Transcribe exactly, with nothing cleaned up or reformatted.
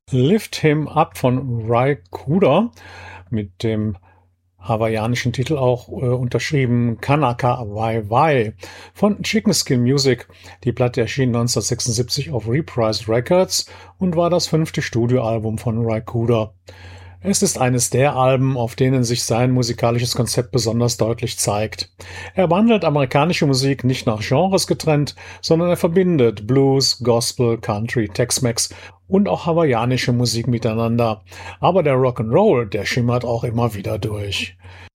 Lift Him Up von Ry Cooder, mit dem hawaiianischen Titel auch äh, unterschrieben Kanaka Wai Wai von Chicken Skin Music. Die Platte erschien neunzehnhundertsechsundsiebzig auf Reprise Records und war das fünfte Studioalbum von Ry Cooder. Es ist eines der Alben, auf denen sich sein musikalisches Konzept besonders deutlich zeigt. Er behandelt amerikanische Musik nicht nach Genres getrennt, sondern er verbindet Blues, Gospel, Country, Tex-Mex und auch hawaiianische Musik miteinander. Aber der Rock'n'Roll, der schimmert auch immer wieder durch.